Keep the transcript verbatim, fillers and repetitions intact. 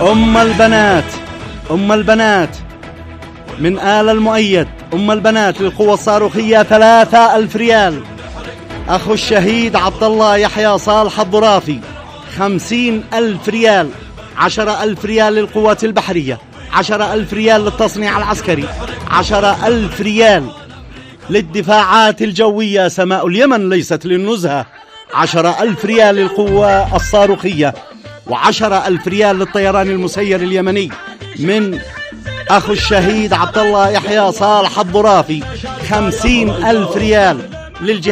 أم البنات أم البنات من آل المؤيد، أم البنات للقوة الصاروخية ثلاثة ألف ريال. أخو الشهيد عبد الله يحيى صالح الضرافي خمسين ألف ريال. عشرة ألف ريال للقوات البحرية، عشرة ألف ريال للتصنيع العسكري، عشرة ألف ريال للدفاعات الجوية سماء اليمن ليست للنزهة، عشرة ألف ريال للقوة الصاروخية، وعشرة ألف ريال للطيران المسير اليمني من أخو الشهيد عبد الله يحيى صالح الضرافي. خمسين ألف ريال للجهة